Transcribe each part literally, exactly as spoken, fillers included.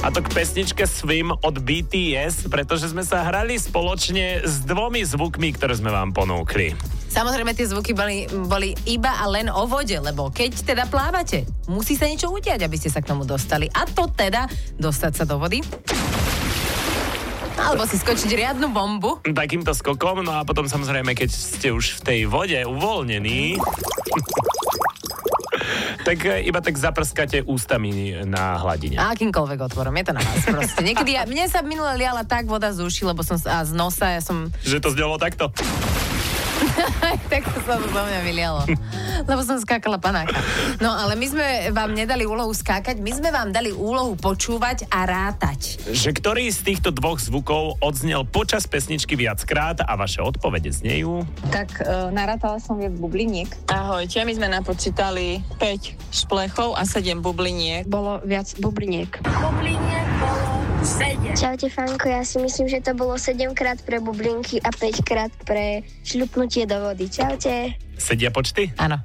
A to k pesničke Swim od bé té es, pretože sme sa hrali spoločne s dvomi zvukmi, ktoré sme vám ponúkli. Samozrejme, tie zvuky boli, boli iba a len o vode, lebo keď teda plávate, musí sa niečo udiať, aby ste sa k tomu dostali. A to teda dostať sa do vody. Alebo si skočiť riadnu bombu. Takýmto skokom, no a potom samozrejme, keď ste už v tej vode uvoľnení, tak iba tak zaprskate ústami na hladine. A akýmkoľvek otvorom, je to na vás proste. Niekedy, ja, mne sa minule liala tak voda z uši, lebo som, a z nosa, ja som... Že to znelo takto? Tak to sa to do mňa vylialo. Lebo som skákala panáka. No ale my sme vám nedali úlohu skákať, my sme vám dali úlohu počúvať a rátať. Že ktorý z týchto dvoch zvukov odznel počas pesničky viackrát a vaše odpovede znejú? Tak e, narátala som viac bubliniek. Ahojte, my sme napočítali päť šplechov a sedem bubliniek. Bolo viac bubliniek. Bubliniek bolo sedem. Čaute, Fanko, ja si myslím, že to bolo sedemkrát pre bublinky a päťkrát pre šľupnutie do vody. Čaute. Sedia počty? Áno.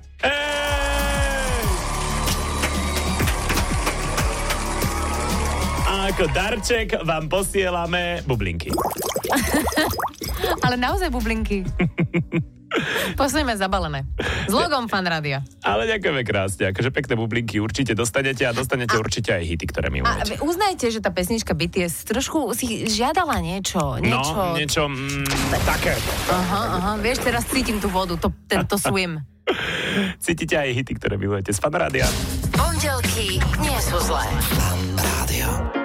A ako darček vám posielame bublinky. Ale naozaj bublinky. Posledne zabalené. S logom Fan Rádia. Ale ďakujeme krásne. Akože pekné bublinky určite dostanete a dostanete a, určite aj hity, ktoré A milujete. vy uznajte, že tá pesnička bé té es trošku si žiadala niečo. niečo... No, niečo mm, také. Aha, aha. Vieš, teraz cítim tú vodu, to, tento swim. Cítite aj hity, ktoré milujete z Fan Rádia. Pondelky nie sú zlé. Fan Rádio.